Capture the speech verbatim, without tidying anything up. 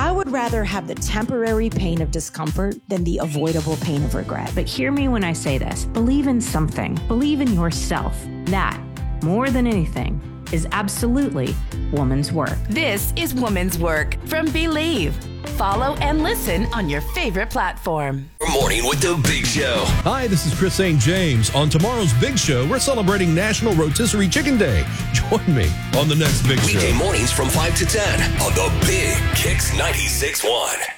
I would rather have the temporary pain of discomfort than the avoidable pain of regret. But hear me when I say this. Believe in something. Believe in yourself. That, more than anything, is absolutely woman's work. This is Woman's Work from Believe. Follow and listen on your favorite platform. Morning with the Big Show. Hi, this is Chris Saint James. On tomorrow's Big Show, we're celebrating National Rotisserie Chicken Day. Join me on the next Big Show. Weekday mornings from five to ten on the Big Kicks ninety-six point one.